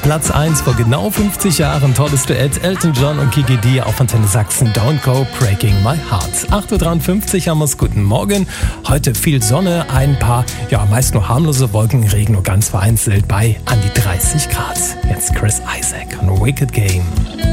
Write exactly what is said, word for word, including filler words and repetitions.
Platz eins vor genau fünfzig Jahren. Tolles Duett, Elton John und Kiki D auf Antenne Sachsen. Don't Go Breaking My Heart. acht Uhr dreiundfünfzig haben wir's. Guten Morgen. Heute viel Sonne, ein paar, ja meist nur harmlose Wolken, Regen nur ganz vereinzelt bei an die dreißig Grad. Jetzt Chris Isaak und Wicked Game.